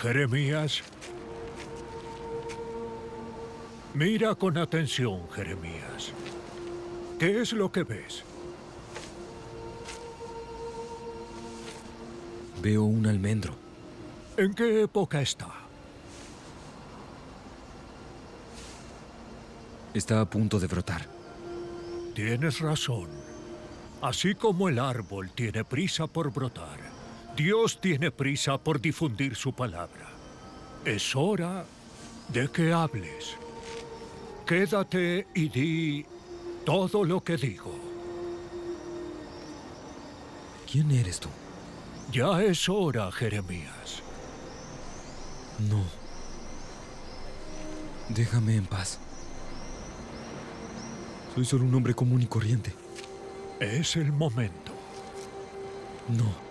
Jeremías. Mira con atención, Jeremías. ¿Qué es lo que ves? Veo un almendro. ¿En qué época está? Está a punto de brotar. Tienes razón. Así como el árbol tiene prisa por brotar, Dios tiene prisa por difundir su palabra. Es hora de que hables. Quédate y di todo lo que digo. ¿Quién eres tú? Ya es hora, Jeremías. No. Déjame en paz. Soy solo un hombre común y corriente. Es el momento. No.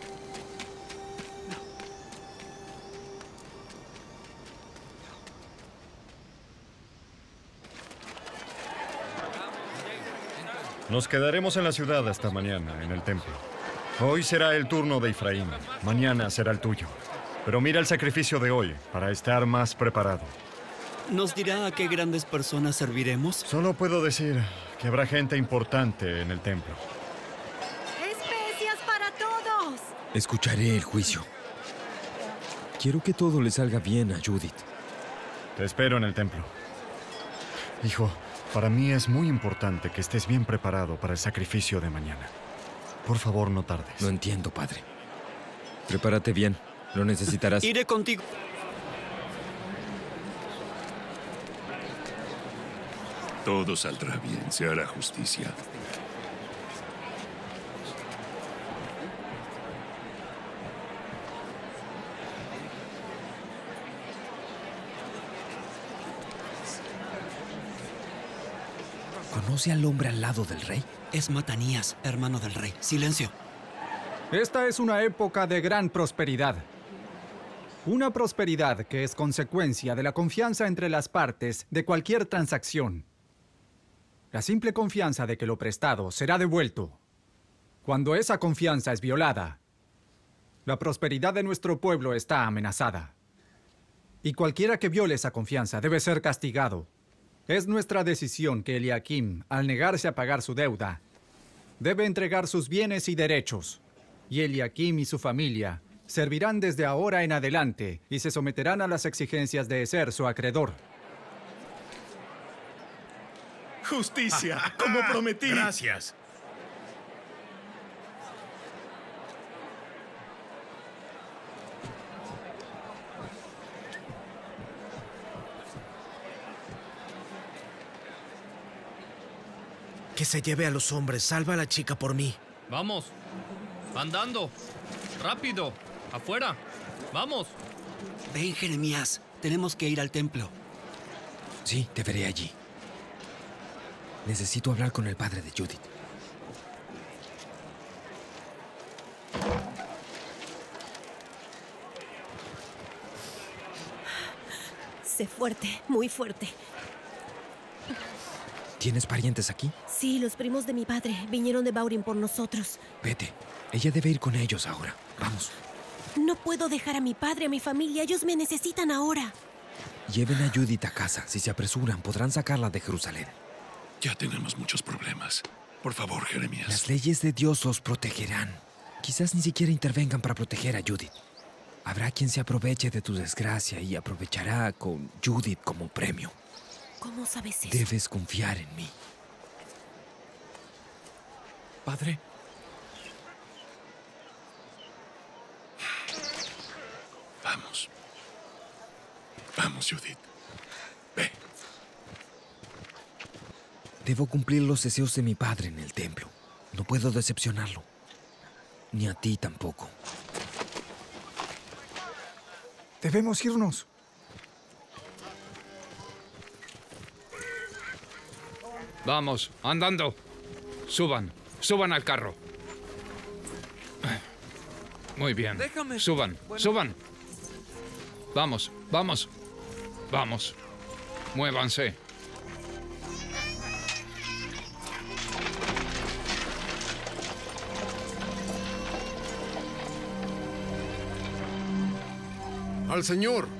Nos quedaremos en la ciudad hasta mañana, en el templo. Hoy será el turno de Efraín, mañana será el tuyo. Pero mira el sacrificio de hoy, para estar más preparado. ¿Nos dirá a qué grandes personas serviremos? Solo puedo decir que habrá gente importante en el templo. ¡Especias para todos! Escucharé el juicio. Quiero que todo le salga bien a Judith. Te espero en el templo. Hijo, para mí es muy importante que estés bien preparado para el sacrificio de mañana. Por favor, no tardes. No entiendo, padre. Prepárate bien. Lo necesitarás. Iré contigo. Todo saldrá bien, se hará justicia. ¿Conoce al hombre al lado del rey? Es Matanías, hermano del rey. Silencio. Esta es una época de gran prosperidad. Una prosperidad que es consecuencia de la confianza entre las partes de cualquier transacción. La simple confianza de que lo prestado será devuelto. Cuando esa confianza es violada, la prosperidad de nuestro pueblo está amenazada. Y cualquiera que viole esa confianza debe ser castigado. Es nuestra decisión que Eliakim, al negarse a pagar su deuda, debe entregar sus bienes y derechos. Y Eliakim y su familia servirán desde ahora en adelante y se someterán a las exigencias de Ezer, su acreedor. ¡Justicia! ¡Como prometí! Gracias. Que se lleve a los hombres. Salva a la chica por mí. Vamos. Andando. Rápido. Afuera. Vamos. Ven, Jeremías. Tenemos que ir al templo. Sí, te veré allí. Necesito hablar con el padre de Judith. Sé fuerte, muy fuerte. ¿Tienes parientes aquí? Sí, los primos de mi padre vinieron de Baurin por nosotros. Vete. Ella debe ir con ellos ahora. Vamos. No puedo dejar a mi padre, a mi familia. Ellos me necesitan ahora. Lleven a Judith a casa. Si se apresuran, podrán sacarla de Jerusalén. Ya tenemos muchos problemas. Por favor, Jeremías. Las leyes de Dios los protegerán. Quizás ni siquiera intervengan para proteger a Judith. Habrá quien se aproveche de tu desgracia y aprovechará con Judith como premio. ¿Cómo sabes eso? Debes confiar en mí. Padre. Vamos. Vamos, Judith. Ve. Debo cumplir los deseos de mi padre en el templo. No puedo decepcionarlo. Ni a ti tampoco. Debemos irnos. Vamos, andando. Suban. Suban al carro. Muy bien. Déjame. Suban. Suban. Vamos, vamos. Vamos. Muévanse. al señor.